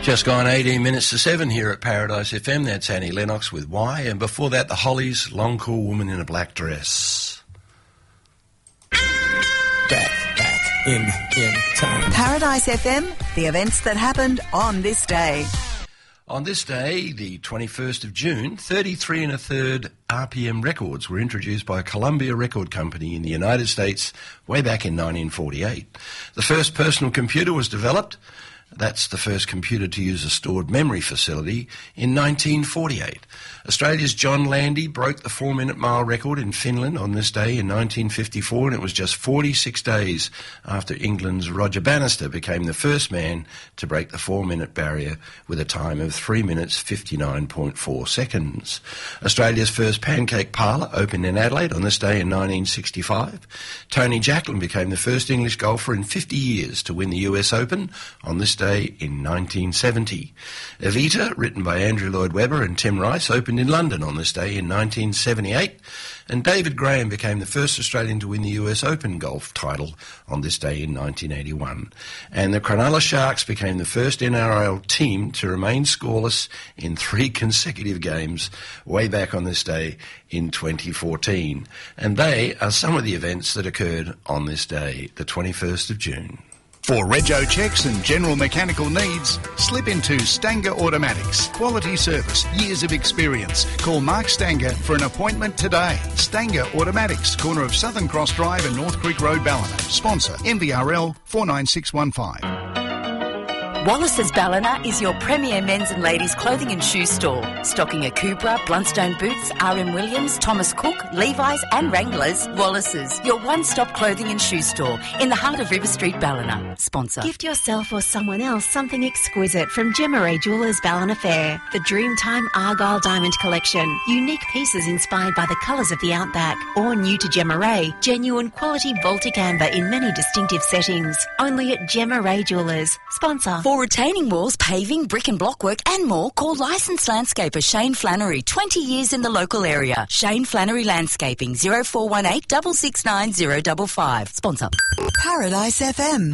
Just gone 18 minutes to 7 here at Paradise FM. That's Annie Lennox with Why. And before that, the Hollies, Long Cool Woman in a Black Dress. Back in time. Paradise FM, the events that happened on this day. On this day, the 21st of June, 33 1/3 RPM records were introduced by Columbia Record Company in the United States way back in 1948. The first personal computer was developed. That's the first computer to use a stored memory facility in 1948. Australia's John Landy broke the 4-minute mile record in Finland on this day in 1954, and it was just 46 days after England's Roger Bannister became the first man to break the 4-minute barrier with a time of 3 minutes 59.4 seconds. Australia's first pancake parlour opened in Adelaide on this day in 1965. Tony Jacklin became the first English golfer in 50 years to win the US Open on this day in 1970. Evita, written by Andrew Lloyd Webber and Tim Rice, opened in London on this day in 1978, and David Graham became the first Australian to win the US Open golf title on this day in 1981. And the Cronulla Sharks became the first NRL team to remain scoreless in 3 consecutive games way back on this day in 2014. And they are some of the events that occurred on this day, the 21st of June. For rego checks and general mechanical needs, slip into Stanger Automatics. Quality service, years of experience. Call Mark Stanger for an appointment today. Stanger Automatics, corner of Southern Cross Drive and North Creek Road, Ballina. Sponsor, MVRL 49615. Wallace's Ballina is your premier men's and ladies' clothing and shoe store. Stocking a Cobra, Blundstone Boots, R.M. Williams, Thomas Cook, Levi's and Wranglers. Wallace's, your one-stop clothing and shoe store in the heart of River Street, Ballina. Sponsor. Gift yourself or someone else something exquisite from Gemma Ray Jewelers Ballina Fair. The Dreamtime Argyle Diamond Collection. Unique pieces inspired by the colours of the outback. Or new to Gemma Ray, genuine quality Baltic amber in many distinctive settings. Only at Gemma Ray Jewelers. Sponsor. For retaining walls, paving, brick and block work and more, call licensed landscaper Shane Flannery, 20 years in the local area. Shane Flannery Landscaping, 0418 669 055. Sponsor. Paradise FM.